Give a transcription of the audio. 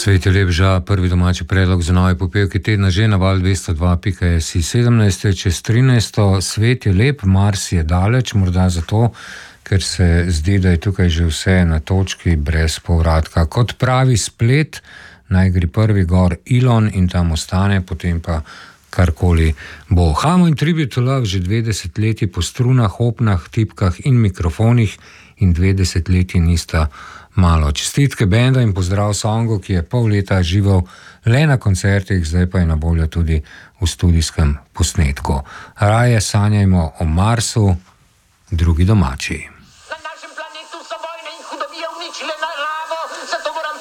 Svet je lep ža, prvi domači predlog za nove popevke tedna že na val 202.si 17. čez 13. Svet je lep, Mars je daleč, morda zato, ker se zdi, da je tukaj že vse na točki brez povratka. Kot pravi splet, naj gre prvi gor Elon in tam ostane, potem pa karkoli bo. Hamo in Tribute to Love že 20 leti po strunah, opnah, tipkah in mikrofonih in 20 leti nista malo. Čestitke benda in pozdrav songu, ki je pol leta živel le na koncertih, zdaj pa je na voljo tudi v studijskem posnetku. Raje sanjajmo o Marsu, drugi domači.